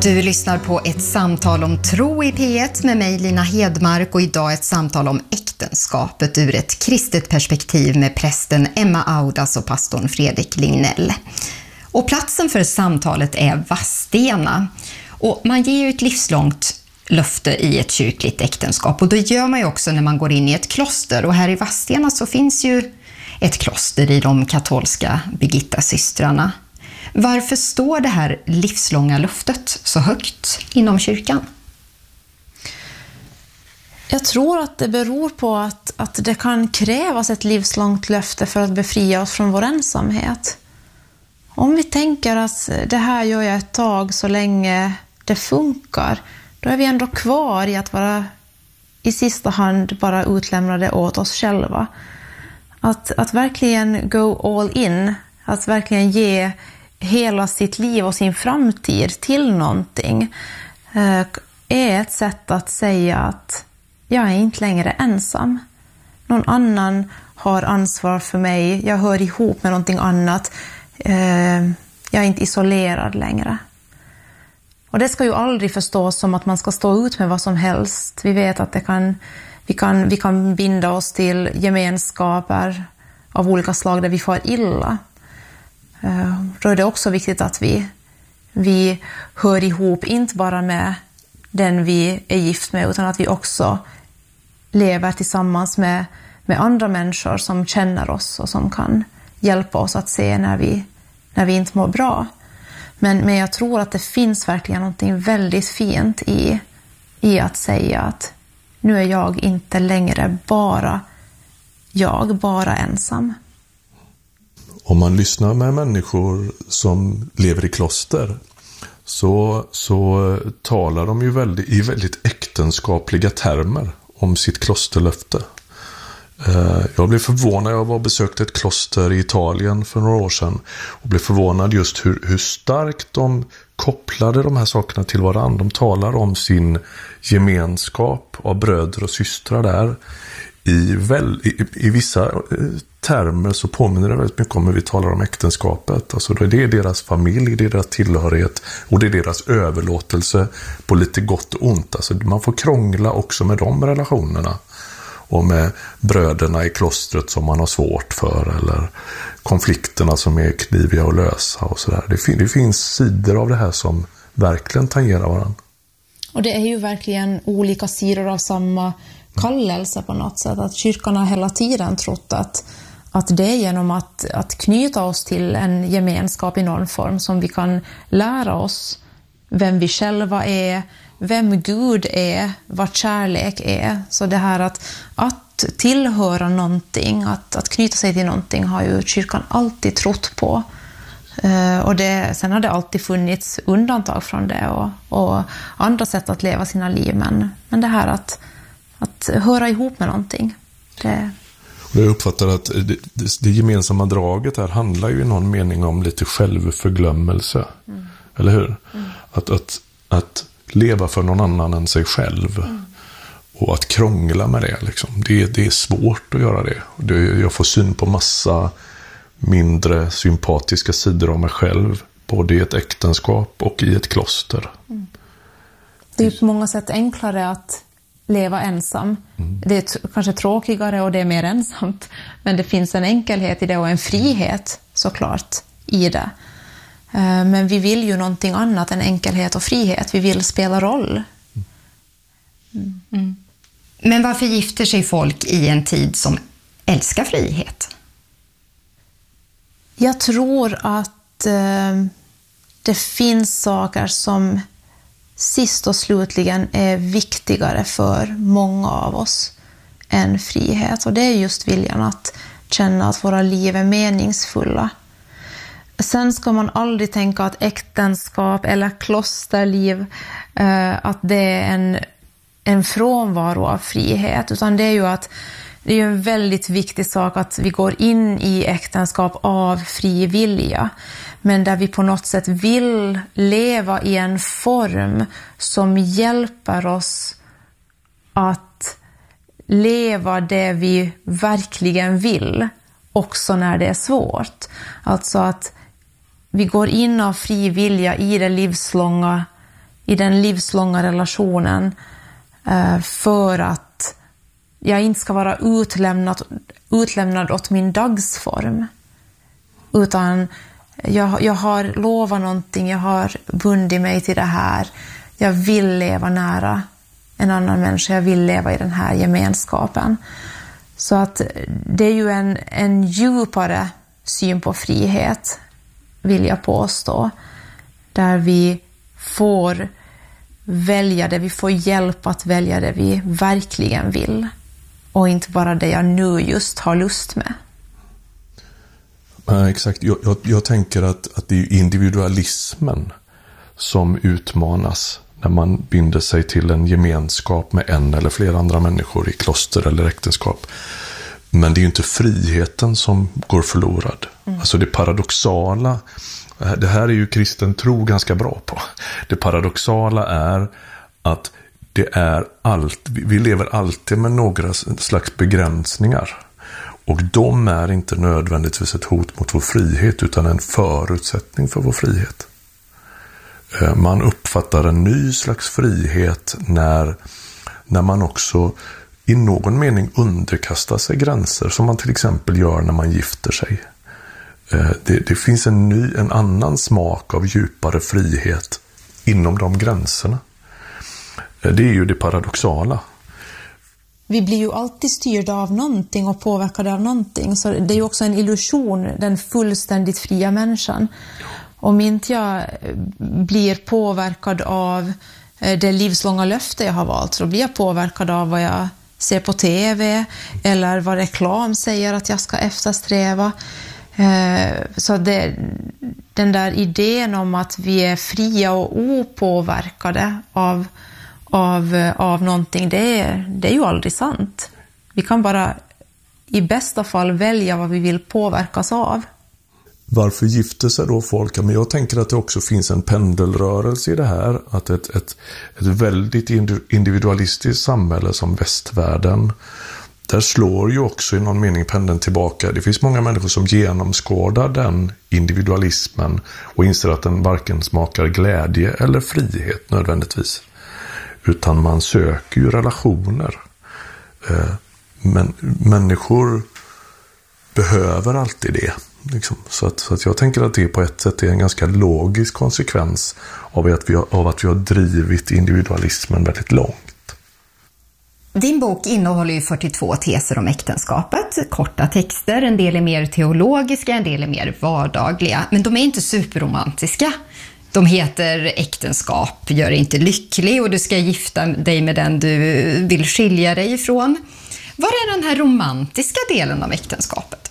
Du lyssnar på ett samtal om tro i P1 med mig Lina Hedmark och idag ett samtal om äktenskapet ur ett kristet perspektiv med prästen Emma Audas och pastorn Fredrik Lignell. Och platsen för samtalet är Vadstena och man ger ju ett livslångt löfte i ett kyrkligt äktenskap och det gör man ju också när man går in i ett kloster och här i Vadstena så finns ju ett kloster i de katolska Birgitta-systrarna. Varför står det här livslånga löftet så högt inom kyrkan? Jag tror att det beror på att det kan krävas ett livslångt löfte för att befria oss från vår ensamhet. Om vi tänker att det här gör jag ett tag så länge det funkar, då är vi ändå kvar i att vara i sista hand bara utlämnade åt oss själva. Att verkligen go all in, att verkligen ge hela sitt liv och sin framtid till någonting är ett sätt att säga att jag är inte längre ensam. Någon annan har ansvar för mig, jag hör ihop med någonting annat, jag är inte isolerad längre. Och det ska ju aldrig förstås som att man ska stå ut med vad som helst. Vi vet att vi kan binda oss till gemenskaper av olika slag där vi får illa. Då är det också viktigt att vi hör ihop, inte bara med den vi är gift med, utan att vi också lever tillsammans med andra människor som känner oss och som kan hjälpa oss att se när vi inte mår bra. Men jag tror att det finns verkligen någonting väldigt fint i att säga att nu är jag inte längre bara ensam. Om man lyssnar med människor som lever i kloster så talar de ju i väldigt äktenskapliga termer om sitt klosterlöfte. Jag blev förvånad, jag var besökte ett kloster i Italien för några år sedan och blev förvånad just hur starkt de kopplade de här sakerna till varandra. De talar om sin gemenskap av bröder och systrar där. I vissa termer så påminner det väldigt mycket om hur vi talar om äktenskapet. Alltså det är deras familj, det är deras tillhörighet och det är deras överlåtelse på lite gott och ont. Alltså man får krångla också med de relationerna och med bröderna i klostret som man har svårt för eller konflikterna som är kniviga att lösa och sådär. Det finns sidor av det här som verkligen tangerar varandra. Och det är ju verkligen olika sidor av samma kallelse på något sätt. Att kyrkan har hela tiden trott att det är genom att knyta oss till en gemenskap i någon form som vi kan lära oss vem vi själva är, vem Gud är, vad kärlek är. Så det här att tillhöra någonting, att knyta sig till någonting har ju kyrkan alltid trott på. Och sen har det alltid funnits undantag från det och andra sätt att leva sina liv. Men det här att höra ihop med någonting. Jag uppfattar att det gemensamma draget här handlar ju i någon mening om lite självförglömmelse. Eller hur? Att leva för någon annan än sig själv. Och att krångla med det. Liksom. Det är svårt att göra det. Jag får syn på massa mindre sympatiska sidor av mig själv. Både i ett äktenskap och i ett kloster. Det är på många sätt enklare att leva ensam. Det är kanske tråkigare och det är mer ensamt. Men det finns en enkelhet i det och en frihet såklart i det. Men vi vill ju någonting annat än enkelhet och frihet. Vi vill spela roll. Men varför gifter sig folk i en tid som älskar frihet? Jag tror att det finns saker som sist och slutligen är viktigare för många av oss än frihet. Och det är just viljan att känna att våra liv är meningsfulla. Sen ska man aldrig tänka att äktenskap eller klosterliv att det är en frånvaro av frihet. Utan det är ju en väldigt viktig sak att vi går in i äktenskap av fri vilja. Men där vi på något sätt vill leva i en form som hjälper oss att leva det vi verkligen vill. Också när det är svårt. Alltså att vi går in av fri vilja i det livslånga i den livslånga relationen för att jag inte ska vara utlämnad åt min dagsform. Utan jag har lovat någonting, jag har bundit mig till det här. Jag vill leva nära en annan människa, jag vill leva i den här gemenskapen. Så att det är ju en djupare syn på frihet, vill jag påstå. Där vi får välja det, vi får hjälp att välja det vi verkligen vill. Och inte bara det jag nu just har lust med. Exakt, jag tänker att det är individualismen som utmanas när man binder sig till en gemenskap med en eller flera andra människor i kloster eller äktenskap. Men det är ju inte friheten som går förlorad. Alltså det paradoxala, det här är ju kristen tro ganska bra på. Det paradoxala är att vi lever alltid med några slags begränsningar. Och de är inte nödvändigtvis ett hot mot vår frihet utan en förutsättning för vår frihet. Man uppfattar en ny slags frihet när man också i någon mening underkastar sig gränser som man till exempel gör när man gifter sig. Det finns en annan smak av djupare frihet inom de gränserna. Det är ju det paradoxala. Vi blir ju alltid styrda av någonting och påverkade av någonting. Så det är ju också en illusion, den fullständigt fria människan. Om inte jag blir påverkad av det livslånga löfte jag har valt, så blir jag påverkad av vad jag ser på tv eller vad reklam säger att jag ska eftersträva. Så den där idén om att vi är fria och opåverkade av någonting, det är ju aldrig sant. Vi kan bara i bästa fall välja vad vi vill påverkas av. Varför gifter sig då folk? Men jag tänker att det också finns en pendelrörelse i det här. Att ett väldigt individualistiskt samhälle som västvärlden, där slår ju också i någon mening pendeln tillbaka. Det finns många människor som genomskådar den individualismen och inser att den varken smakar glädje eller frihet nödvändigtvis. Utan man söker ju relationer. Men människor behöver alltid det. Liksom. Så att jag tänker att det på ett sätt är en ganska logisk konsekvens av att vi har drivit individualismen väldigt långt. Din bok innehåller ju 42 teser om äktenskapet, korta texter, en del är mer teologiska, en del är mer vardagliga, men de är inte superromantiska. De heter äktenskap, gör dig inte lycklig och du ska gifta dig med den du vill skilja dig ifrån. Vad är den här romantiska delen av äktenskapet?